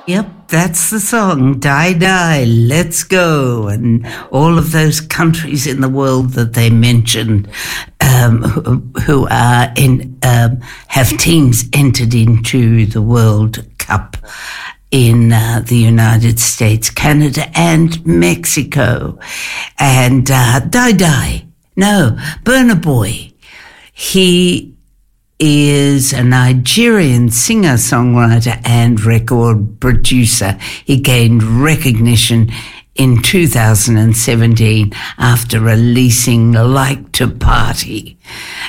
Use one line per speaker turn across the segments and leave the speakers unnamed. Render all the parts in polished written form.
Yep, that's the song, Die Die, Let's Go, and all of those countries in the world that they mentioned who are have teams entered into the World Cup in the United States, Canada, and Mexico. And Burna Boy, he is a Nigerian singer-songwriter and record producer. He gained recognition in 2017 after releasing Like to Party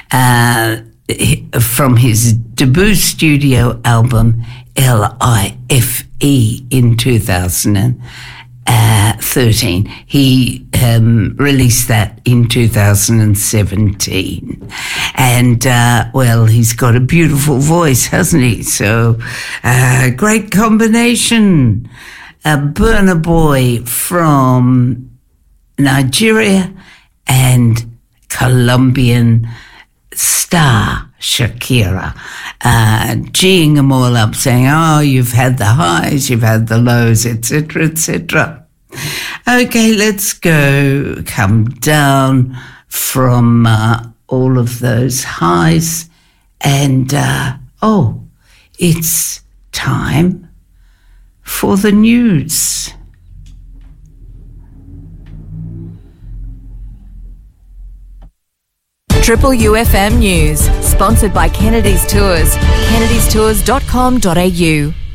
from his debut studio album LIFE in 2013. He released that in 2017. And, he's got a beautiful voice, hasn't he? So, great combination. Burna Boy from Nigeria and Colombian star Shakira, geeing them all up, saying, oh, you've had the highs, you've had the lows, etc., etc. Okay, let's come down from all of those highs, and it's time for the news.
Triple UFM News, sponsored by Kennedy's Tours, kennedystours.com.au.